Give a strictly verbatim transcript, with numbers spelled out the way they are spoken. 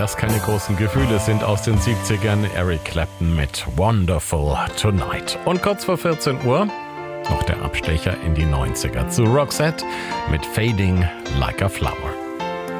das keine großen Gefühle sind aus den siebzigern. Eric Clapton mit Wonderful Tonight. Und kurz vor vierzehn Uhr noch der Abstecher in die neunziger zu Roxette mit Fading Like a Flower.